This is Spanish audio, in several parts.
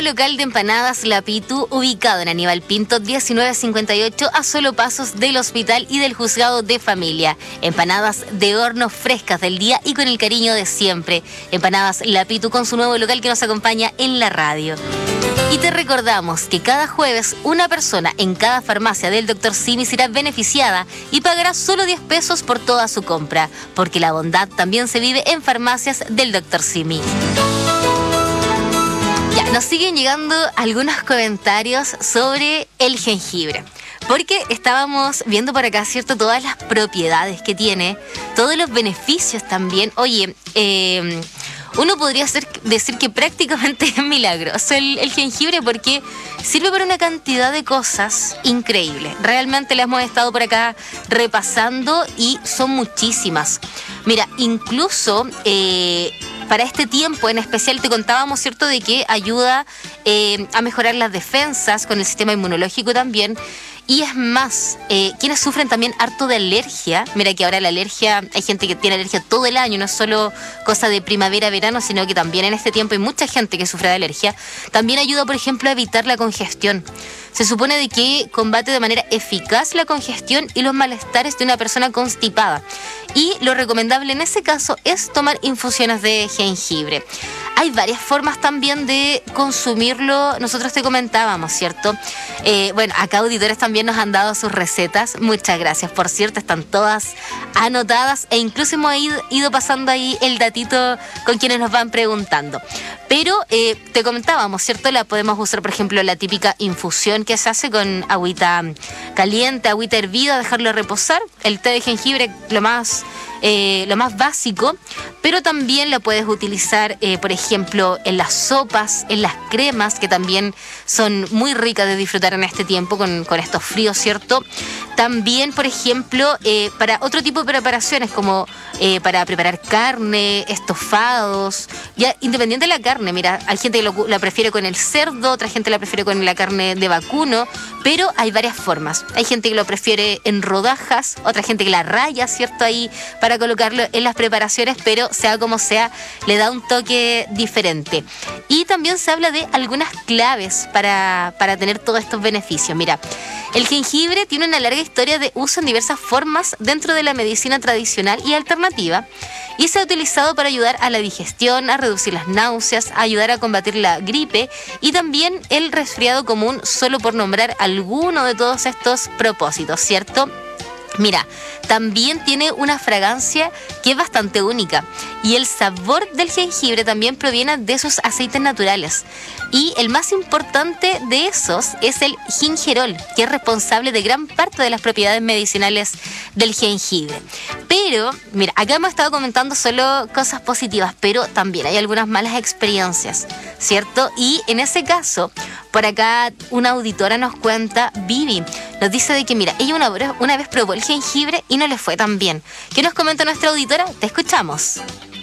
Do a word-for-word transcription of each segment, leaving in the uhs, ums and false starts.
local de empanadas La Pitu, ubicado en Aníbal Pinto diecinueve cincuenta y ocho, a solo pasos del hospital y del juzgado de familia. Empanadas de horno frescas del día y con el cariño de siempre. Empanadas La Pitu, con su nuevo local que nos acompaña en la radio. Y te recordamos que cada jueves una persona en cada farmacia del doctor Simi será beneficiada y pagará solo diez pesos por toda su compra, porque la bondad también se vive en farmacias del doctor Simi. Ya, nos siguen llegando algunos comentarios sobre el jengibre, porque estábamos viendo por acá, ¿cierto?, todas las propiedades que tiene, todos los beneficios también. Oye, eh... uno podría hacer, decir que prácticamente es milagroso el, el jengibre, porque sirve para una cantidad de cosas increíbles. Realmente las hemos estado por acá repasando y son muchísimas. Mira, incluso eh, para este tiempo en especial te contábamos, ¿cierto?, de que ayuda eh, a mejorar las defensas con el sistema inmunológico también. Y es más, eh, quienes sufren también harto de alergia, mira que ahora la alergia, hay gente que tiene alergia todo el año, no es solo cosa de primavera, verano, sino que también en este tiempo hay mucha gente que sufre de alergia. También ayuda, por ejemplo, a evitar la congestión. Se supone de que combate de manera eficaz la congestión y los malestares de una persona constipada. Y lo recomendable en ese caso es tomar infusiones de jengibre. Hay varias formas también de consumirlo. Nosotros te comentábamos, ¿cierto? Eh, bueno, acá auditores también nos han dado sus recetas. Muchas gracias, por cierto, están todas anotadas e incluso hemos ido, ido pasando ahí el datito con quienes nos van preguntando. Pero eh, te comentábamos, ¿cierto? La podemos usar, por ejemplo, la típica infusión que se hace con agüita caliente, agüita hervida, dejarlo reposar. El té de jengibre, lo más... Eh, lo más básico, pero también la puedes utilizar, eh, por ejemplo, en las sopas, en las cremas, que también son muy ricas de disfrutar en este tiempo con, con estos fríos, ¿cierto? También, por ejemplo, eh, para otro tipo de preparaciones, como eh, para preparar carne, estofados, ya independiente de la carne. Mira, hay gente que lo, la prefiere con el cerdo, otra gente la prefiere con la carne de vacuno, pero hay varias formas. Hay gente que lo prefiere en rodajas, otra gente que la raya, ¿cierto? Ahí para colocarlo en las preparaciones, pero sea como sea, le da un toque diferente. Y también se habla de algunas claves para, para tener todos estos beneficios. Mira, el jengibre tiene una larga historia de uso en diversas formas dentro de la medicina tradicional y alternativa, y se ha utilizado para ayudar a la digestión, a reducir las náuseas, a ayudar a combatir la gripe y también el resfriado común, solo por nombrar alguno de todos estos propósitos, ¿cierto? Mira, también tiene una fragancia que es bastante única y el sabor del jengibre también proviene de sus aceites naturales. Y el más importante de esos es el gingerol, que es responsable de gran parte de las propiedades medicinales del jengibre. Pero, mira, acá hemos estado comentando solo cosas positivas, pero también hay algunas malas experiencias, ¿cierto? Y en ese caso, por acá una auditora nos cuenta, Vivi, nos dice de que, mira, ella una, una vez probó el jengibre y no le fue tan bien. ¿Qué nos comenta nuestra auditora? Te escuchamos.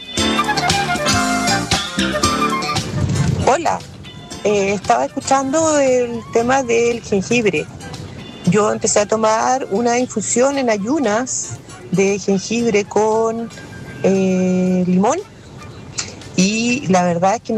Hola, eh, estaba escuchando el tema del jengibre. Yo empecé a tomar una infusión en ayunas de jengibre con eh, limón y la verdad es que